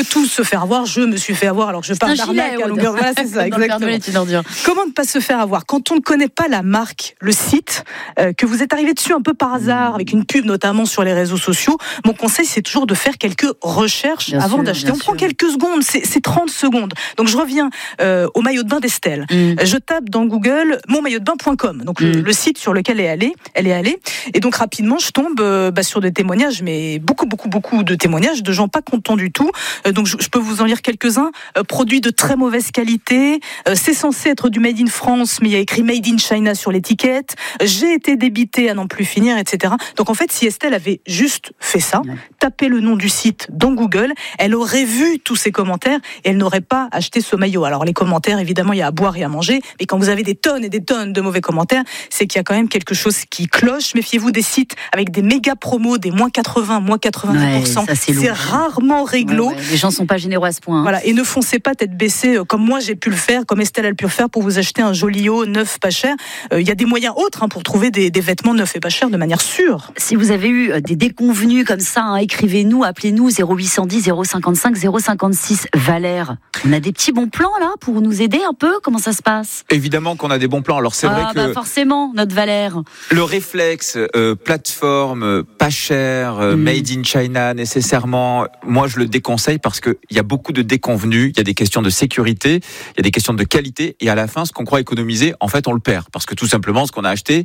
peut tous se faire avoir. Je me suis fait avoir, alors je parle d'arnaque à longueur. Voilà, c'est ça, exactement. Comment ne pas se faire avoir quand on ne connaît pas la marque, le site, que vous êtes arrivé dessus un peu par hasard, avec une pub notamment sur les réseaux sociaux? Mon conseil, c'est toujours de faire quelques recherches avant d'acheter. On prend quelques secondes, c'est 30 secondes. Donc je reviens au maillot de bain d'Estelle. Je tape dans Google monmaillotdebain.com, donc le site sur lequel elle est allée. Et donc rapidement, je tombe sur des témoignages, mais beaucoup de témoignages de gens pas contents du tout. Donc je peux vous en lire quelques-uns. Produits de très mauvaise qualité. C'est censé être du Made in France, mais il y a écrit Made in China sur l'étiquette. J'ai été débité à n'en plus finir, etc. Donc en fait, si Estelle avait juste fait ça, tapé le nom du site dans Google, elle aurait vu tous ces commentaires et elle n'aurait pas acheté ce maillot. Alors les commentaires, évidemment, il y a à boire et à manger, mais quand vous avez des tonnes et des tonnes de mauvais commentaires, c'est qu'il y a quand même quelque chose qui cloche. Méfiez-vous des sites avec des méga promos, des moins 80, moins 90%. Ça, c'est rarement réglo. Les gens sont pas généreux à ce point. Voilà. Et ne foncez pas tête baissée, comme moi j'ai pu le faire, comme Estelle a pu le faire, pour vous acheter un joli haut neuf pas cher. Il y a des moyens autres pour trouver des vêtements neufs et pas chers de manière sûre. Si vous avez eu des déconvenus comme ça, écrivez-nous, appelez-nous 0810 055 056. Valère, on a des petits bons plans là pour nous aider un peu? Comment ça se passe? Évidemment qu'on a des bons plans. Alors c'est vrai que forcément, notre Valère. Le réflexe plateforme pas cher, made in China nécessairement, moi je le déconseille parce que il y a beaucoup de déconvenus, il y a des questions de sécurité, il y a des questions de qualité, et à la fin ce qu'on croit économiser, en fait on le perd parce que tout simplement ce qu'on a acheté,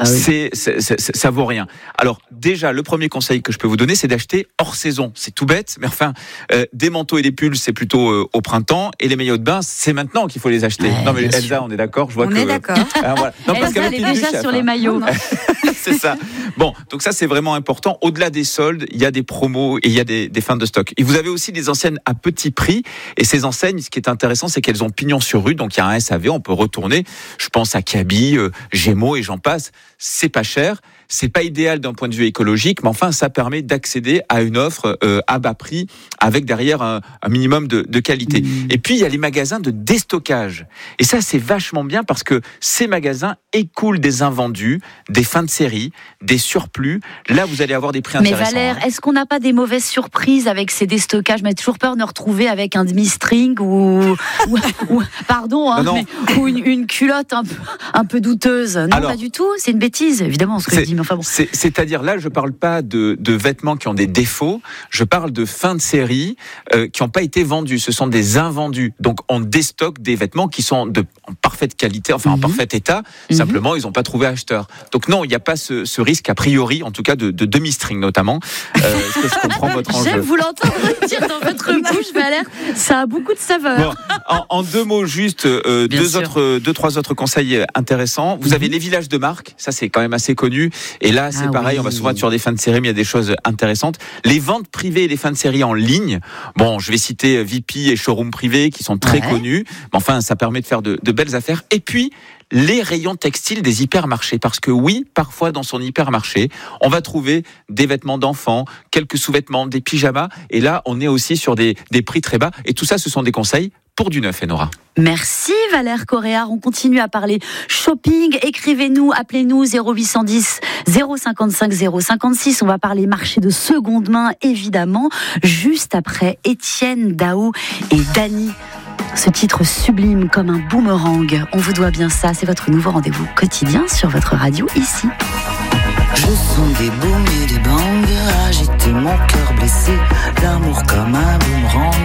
ça vaut rien. Alors déjà le premier conseil que je peux vous donner, c'est d'acheter hors saison. C'est tout bête, mais enfin des manteaux et des pulls c'est plutôt au printemps, et les maillots de bain c'est maintenant qu'il faut les acheter. Non mais Elsa, on est d'accord? Je vois on est d'accord. Voilà. Non, parce Elsa, elle est déjà sur les maillots. C'est ça. Bon, donc ça c'est vraiment important. Au-delà des soldes, il y a des promos et il y a des fins de stock. Et vous avez aussi des enseignes à petit prix. Et ces enseignes, ce qui est intéressant, c'est qu'elles ont pignon sur rue. Donc il y a un SAV, on peut retourner. Je pense à Kaby, Gémeaux et j'en passe. C'est pas cher. C'est pas idéal d'un point de vue écologique, mais enfin, ça permet d'accéder à une offre à bas prix, avec derrière un minimum de qualité. Et puis, il y a les magasins de déstockage. Et ça, c'est vachement bien parce que ces magasins écoulent des invendus, des fins de série, des surplus. Là, vous allez avoir des prix intéressants. Mais Valère, est-ce qu'on n'a pas des mauvaises surprises avec ces déstockages? Mais toujours peur de nous retrouver avec un demi-string ou une culotte un peu douteuse. Non, alors, pas du tout. C'est une bêtise, évidemment, ce que je dis. Enfin bon. C'est-à-dire, là, je ne parle pas de vêtements qui ont des défauts, je parle de fins de série qui n'ont pas été vendus. Ce sont des invendus. Donc, on déstocke des vêtements qui sont en parfaite qualité, enfin en parfait état. Simplement, ils n'ont pas trouvé acheteur. Donc non, il n'y a pas ce risque, a priori, en tout cas, de demi-string notamment. Est-ce que je comprends votre enjeu? J'aime vous l'entendre dire dans votre bouche, Valère. Ça a beaucoup de saveur. Bon, en deux mots, juste trois autres conseils intéressants. Vous avez les villages de marque. Ça, c'est quand même assez connu. Et là, c'est pareil, on va souvent être sur des fins de série, mais il y a des choses intéressantes. Les ventes privées et les fins de série en ligne. Bon, je vais citer VP et Showroom Privé qui sont très connus. Mais enfin, ça permet de faire de belles affaires. Et puis, les rayons textiles des hypermarchés. Parce que oui, parfois dans son hypermarché, on va trouver des vêtements d'enfants, quelques sous-vêtements, des pyjamas. Et là, on est aussi sur des prix très bas. Et tout ça, ce sont des conseils pour du neuf, Enora. Merci Valère Coréard. On continue à parler shopping. Écrivez-nous, appelez-nous 0810 055 056. On va parler marché de seconde main, évidemment, juste après Étienne Dao et Dany. Ce titre sublime comme un boomerang. On vous doit bien ça. C'est votre nouveau rendez-vous quotidien sur votre radio ici. Je sens des booms et des bangs agiter mon cœur blessé. L'amour comme un boomerang